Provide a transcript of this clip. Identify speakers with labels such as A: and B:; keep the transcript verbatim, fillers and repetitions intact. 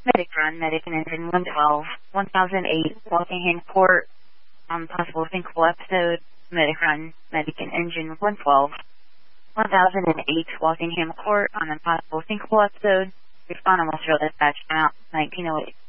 A: Medic Run, Medic and Engine one twelve, one thousand eight, Walkingham Court, on possible thinkable episode, Medic Run, Medic and Engine one twelve, one thousand eight, Walkingham Court, on a possible thinkable episode, respond almost real dispatch, out nineteen oh eight.